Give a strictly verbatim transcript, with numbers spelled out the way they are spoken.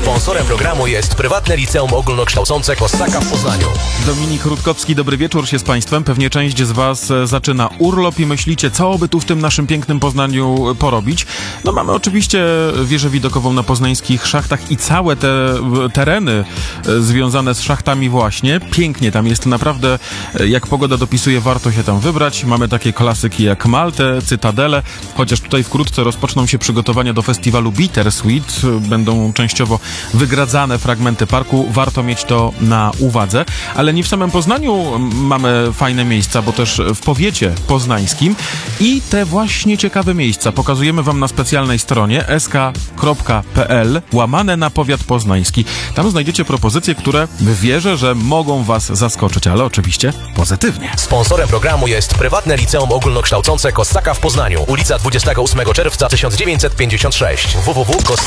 Sponsorem programu jest Prywatne Liceum Ogólnokształcące Kossaka w Poznaniu. Dominik Rutkowski, dobry wieczór się z Państwem. Pewnie część z Was zaczyna urlop i myślicie, co by tu w tym naszym pięknym Poznaniu porobić. No mamy oczywiście wieżę widokową na poznańskich szachtach i całe te tereny związane z szachtami właśnie. Pięknie tam jest naprawdę, jak pogoda dopisuje, warto się tam wybrać. Mamy takie klasyki jak Maltę, Cytadele, chociaż tutaj wkrótce rozpoczną się przygotowania do festiwalu Bittersweet. Będą częściowo wygradzane fragmenty parku. Warto mieć to na uwadze. Ale nie w samym Poznaniu mamy fajne miejsca, bo też w powiecie poznańskim. I te właśnie ciekawe miejsca pokazujemy Wam na specjalnej stronie s k kropka p l łamane na powiat poznański. Tam znajdziecie propozycje, które wierzę, że mogą Was zaskoczyć, ale oczywiście pozytywnie. Sponsorem programu jest Prywatne Liceum Ogólnokształcące Kossaka w Poznaniu. Ulica dwudziestego ósmego czerwca tysiąc dziewięćset pięćdziesiąt sześć. w w w kropka